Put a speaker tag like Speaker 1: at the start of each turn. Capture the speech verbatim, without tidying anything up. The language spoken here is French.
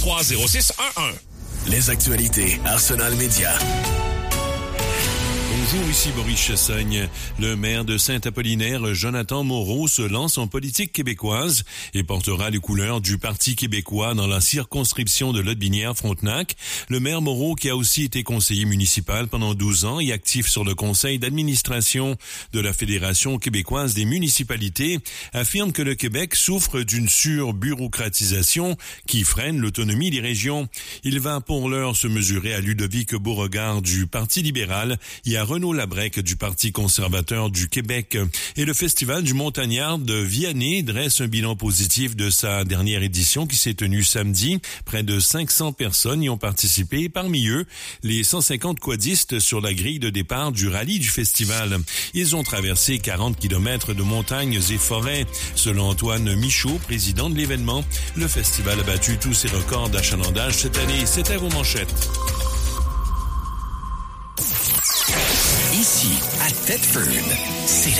Speaker 1: trois zéro six un un.
Speaker 2: Les actualités Arsenal Média.
Speaker 3: Bonjour, ici Boris Chassagne. Le maire de Saint-Apollinaire, Jonathan Moreau, se lance en politique québécoise et portera les couleurs du Parti québécois dans la circonscription de Lotbinière-Frontenac. Le maire Moreau, qui a aussi été conseiller municipal pendant douze ans et actif sur le conseil d'administration de la Fédération québécoise des municipalités, affirme que le Québec souffre d'une surbureaucratisation qui freine l'autonomie des régions. Il va pour l'heure se mesurer à Ludovic Beauregard du Parti libéral et à Renaud Labrec du Parti conservateur du Québec. Et le Festival du Montagnard de Vianney dresse un bilan positif de sa dernière édition qui s'est tenue samedi. Près de cinq cents personnes y ont participé. Parmi eux, les cent cinquante quadistes sur la grille de départ du rallye du festival. Ils ont traversé quarante kilomètres de montagnes et forêts. Selon Antoine Michaud, président de l'événement, le festival a battu tous ses records d'achalandage cette année. C'était vos manchettes.
Speaker 2: Ici, à Thetford, c'est